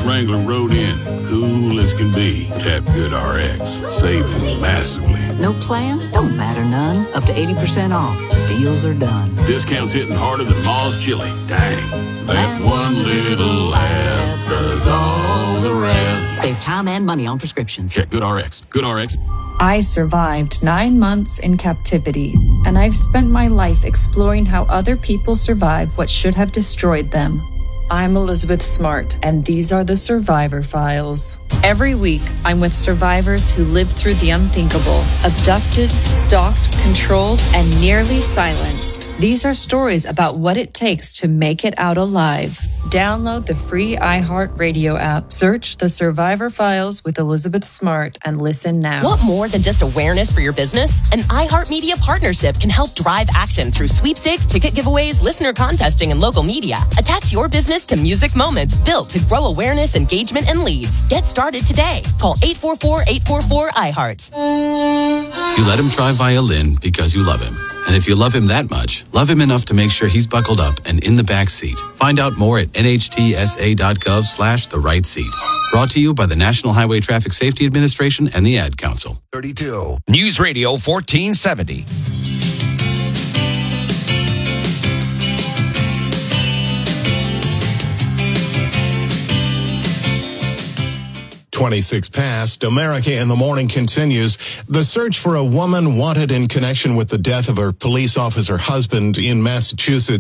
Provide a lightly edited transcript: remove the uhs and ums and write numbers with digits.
Wrangler rode in, cool as can be. Tap GoodRx, saving massively. No plan? Don't matter none. Up to 80% off. Deals are done. Discounts hitting harder than Ma's chili. Dang. That one little app does all the rest. Save time and money on prescriptions. Check GoodRx. GoodRx. I survived 9 months in captivity, and I've spent my life exploring how other people survive what should have destroyed them. I'm Elizabeth Smart, and these are the Survivor Files. Every week, I'm with survivors who lived through the unthinkable, abducted, stalked, controlled, and nearly silenced. These are stories about what it takes to make it out alive. Download the free iHeartRadio app, search The Survivor Files with Elizabeth Smart, and listen now. Want more than just awareness for your business? An iHeartMedia partnership can help drive action through sweepstakes, ticket giveaways, listener contesting, and local media. Attach your business to music moments built to grow awareness, engagement, and leads. Get started today. Call 844-844-iHeart. You let him try violin because you love him. And if you love him that much, love him enough to make sure he's buckled up and in the back seat. Find out more at nhtsa.gov/the right seat. Brought to you by the National Highway Traffic Safety Administration and the Ad Council. 32 News Radio 1470. "26 past. America in the Morning continues. The search for a woman wanted in connection with the death of her police officer husband in Massachusetts